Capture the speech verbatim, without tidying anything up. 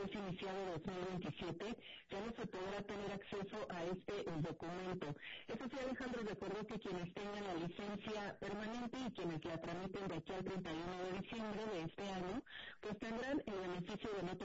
recién iniciado dos mil veintisiete, ya no se podrá tener acceso a este documento. Eso sí, Alejandro, recordó que quienes tengan la licencia permanente y quienes la tramiten de aquí al treinta y uno de diciembre de este año, pues tendrán el beneficio de no